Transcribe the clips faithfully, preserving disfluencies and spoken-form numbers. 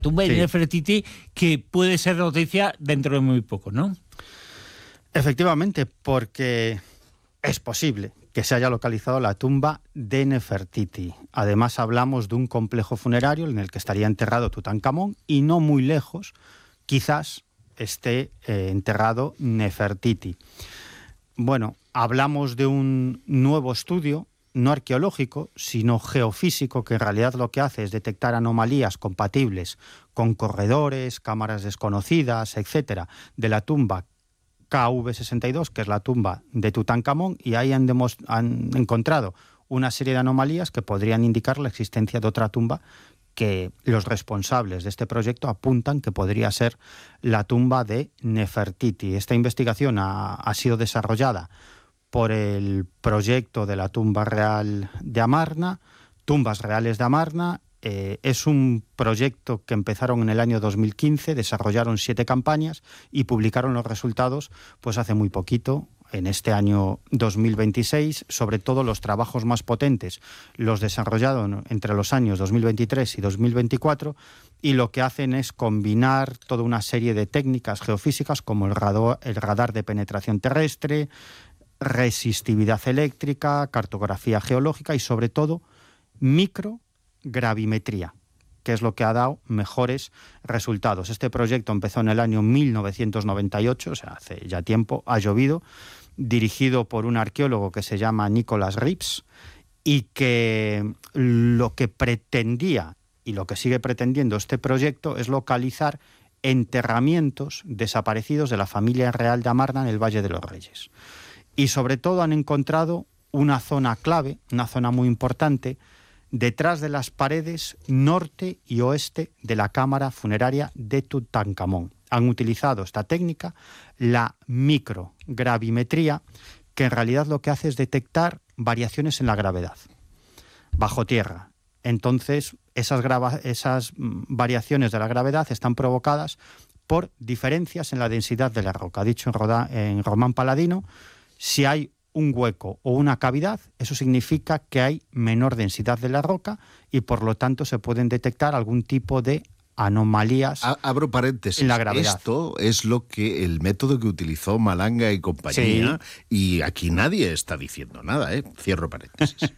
tumba de Sí. Nefertiti, que puede ser noticia dentro de muy poco, ¿no? Efectivamente, porque es posible que se haya localizado la tumba de Nefertiti. Además, hablamos de un complejo funerario en el que estaría enterrado Tutankamón y no muy lejos, quizás esté eh, enterrado Nefertiti. Bueno, hablamos de un nuevo estudio, no arqueológico, sino geofísico, que en realidad lo que hace es detectar anomalías compatibles con corredores, cámaras desconocidas, etcétera, de la tumba K V sesenta y dos, que es la tumba de Tutankamón, y ahí han, han encontrado una serie de anomalías que podrían indicar la existencia de otra tumba que los responsables de este proyecto apuntan que podría ser la tumba de Nefertiti. Esta investigación ha, ha sido desarrollada por el proyecto de la tumba real de Amarna, Tumbas Reales de Amarna. Eh, es un proyecto que empezaron en el año dos mil quince, desarrollaron siete campañas y publicaron los resultados pues hace muy poquito, en este año dos mil veintiséis. Sobre todo los trabajos más potentes los desarrollaron entre los años dos mil veintitrés y dos mil veinticuatro, y lo que hacen es combinar toda una serie de técnicas geofísicas como el radar, el radar de penetración terrestre, resistividad eléctrica, cartografía geológica y sobre todo microgravimetría, que es lo que ha dado mejores resultados. Este proyecto empezó en el año mil novecientos noventa y ocho, o sea, hace ya tiempo, ha llovido, dirigido por un arqueólogo que se llama Nicholas Reeves, y que lo que pretendía y lo que sigue pretendiendo este proyecto es localizar enterramientos desaparecidos de la familia real de Amarna en el Valle de los Reyes. Y sobre todo han encontrado una zona clave, una zona muy importante, detrás de las paredes norte y oeste de la cámara funeraria de Tutankamón. Han utilizado esta técnica, la microgravimetría, que en realidad lo que hace es detectar variaciones en la gravedad, bajo tierra. Entonces, esas, grava- esas variaciones de la gravedad están provocadas por diferencias en la densidad de la roca. Dicho en, Roda- en Román Paladino, si hay un hueco o una cavidad, eso significa que hay menor densidad de la roca y por lo tanto se pueden detectar algún tipo de anomalías A- abro paréntesis. en la gravedad. Esto es lo que el método que utilizó Malanga y compañía, y aquí nadie está diciendo nada, ¿eh? Cierro paréntesis.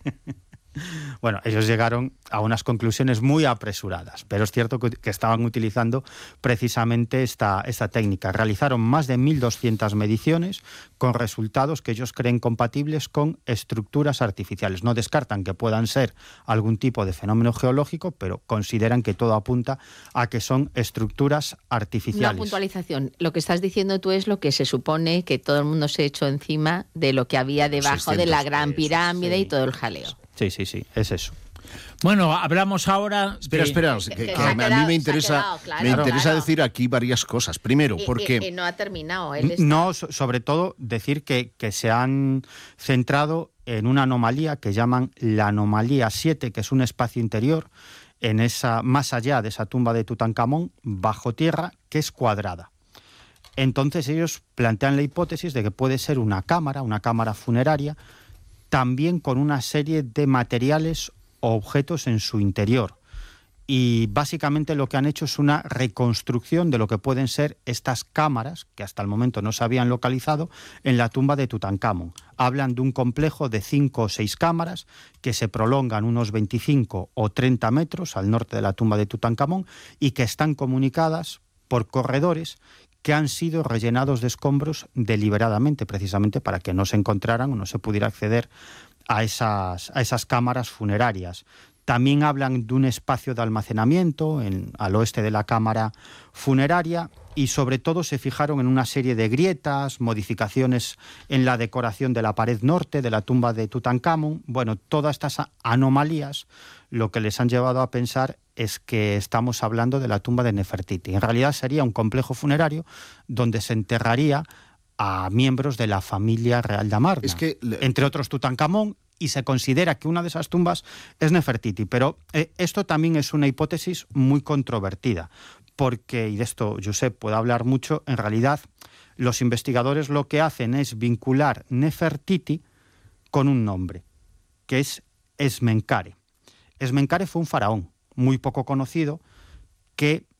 Bueno, ellos llegaron a unas conclusiones muy apresuradas, pero es cierto que, que estaban utilizando precisamente esta, esta técnica. Realizaron más de mil doscientas mediciones con resultados que ellos creen compatibles con estructuras artificiales. No descartan que puedan ser algún tipo de fenómeno geológico, pero consideran que todo apunta a que son estructuras artificiales. Una puntualización. Lo que estás diciendo tú es lo que se supone que todo el mundo se echó encima de lo que había debajo de la Gran Pirámide, sí, y todo el jaleo. Sí, sí, sí, es eso. Bueno, hablamos ahora... Espera, de... espera, que, que, que a mí me interesa, quedado, claro, me interesa claro. decir aquí varias cosas. Primero, Y, porque... y, y no ha terminado. Él está... No, sobre todo decir que, que se han centrado en una anomalía que llaman la anomalía siete, que es un espacio interior en esa, más allá de esa tumba de Tutankamón, bajo tierra, que es cuadrada. Entonces ellos plantean la hipótesis de que puede ser una cámara, una cámara funeraria, también con una serie de materiales o objetos en su interior. Y básicamente lo que han hecho es una reconstrucción de lo que pueden ser estas cámaras, que hasta el momento no se habían localizado, en la tumba de Tutankamón. Hablan de un complejo de cinco o seis cámaras que se prolongan unos veinticinco o treinta metros al norte de la tumba de Tutankamón y que están comunicadas por corredores que han sido rellenados de escombros deliberadamente, precisamente para que no se encontraran o no se pudiera acceder a esas, a esas cámaras funerarias. También hablan de un espacio de almacenamiento en, al oeste de la cámara funeraria y sobre todo se fijaron en una serie de grietas, modificaciones en la decoración de la pared norte de la tumba de Tutankamón. Bueno, todas estas anomalías lo que les han llevado a pensar es que estamos hablando de la tumba de Nefertiti. En realidad sería un complejo funerario donde se enterraría a miembros de la familia real de Amarna, Es que le... entre otros Tutankamón, y se considera que una de esas tumbas es Nefertiti. Pero eh, esto también es una hipótesis muy controvertida, porque, y de esto Josep puede hablar mucho, en realidad los investigadores lo que hacen es vincular Nefertiti con un nombre, que es Esmencare. Esmencare fue un faraón muy poco conocido que